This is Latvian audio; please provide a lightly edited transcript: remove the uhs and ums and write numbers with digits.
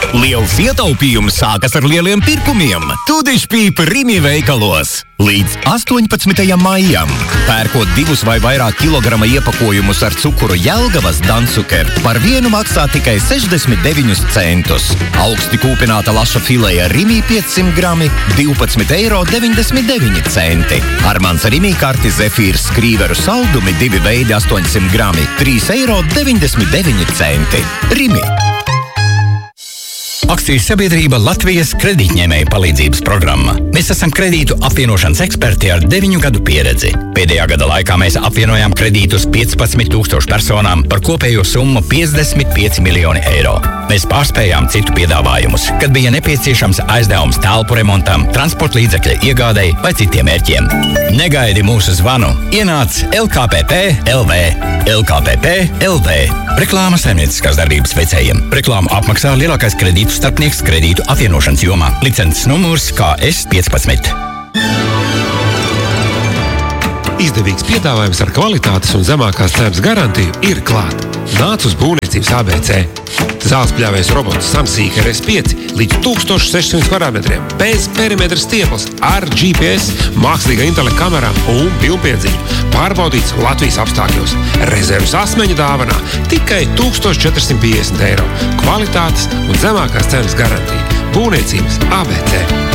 Liels ietaupījums sākas ar lieliem pirkumiem. Tūdišpīpa Rimi veikalos. Līdz 18. maijam. Pērkot 2 vai vairāk kilograma iepakojumus ar cukuru Jelgavas Dansuker, par vienu maksā tikai 69 centus. Augsti kūpināta laša fileja Rimi 500 grami, 12,99 €. Armāns Rimi karti Zefīrs skrīveru saldumi 2 veidi 800 grami, 3,99 €. Rimi. Akciju sabiedrība Latvijas kredītņēmēju palīdzības programma. Mēs esam kredītu apvienošanas eksperti ar 9 gadu pieredzi. Pēdējā gada laikā mēs apvienojām kredītus 15,000 personām par kopējo summu 55 miljoni eiro. Mēs pārspējām citu piedāvājumus, kad bija nepieciešams aizdevums telpu remontam, transporta līdzekļa iegādei vai citiem mērķiem. Negaidi mūsu zvanu. Ienāc LKPP LV. LKPP LV. Reklāma saimnieciskās darbības veicējiem. Reklāmu apmaksā lielākais kredītu starpnieks kredītu apvienošanas jomā. Licences numurs KS15. Izdevīgs piedāvājums ar kvalitātes un zemākās cenas garantiju ir klāt. Nāc uz būvniecības ABC. Zāles pļāvējs robots Samsīka RS5 līdz 1600 kvadrātmetriem, bez perimetra stieples, ar GPS, mākslīgā intelekta kamerām un pilnpiedziņu. Pārbaudīts Latvijas apstākļos. Rezerves asmeņa dāvanā tikai 1450 eiro. Kvalitātes un zemākās cenas garantija. Būvniecības ABC.